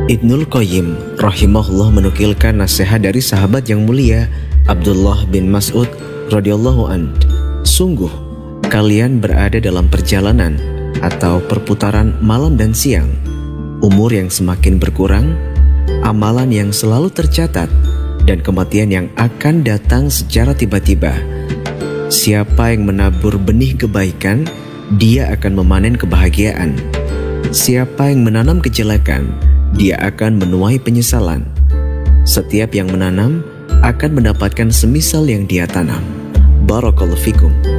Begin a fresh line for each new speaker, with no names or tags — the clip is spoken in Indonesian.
Ibnul Qayyim rahimahullah menukilkan nasihat dari sahabat yang mulia Abdullah bin Mas'ud radhiyallahu an. Sungguh kalian berada dalam perjalanan atau perputaran malam dan siang. Umur yang semakin berkurang, amalan yang selalu tercatat, dan kematian yang akan datang secara tiba-tiba. Siapa yang menabur benih kebaikan, dia akan memanen kebahagiaan. Siapa yang menanam kejelekan, dia akan menuai penyesalan. Setiap yang menanam akan mendapatkan semisal yang dia tanam. Barakallahu fikum.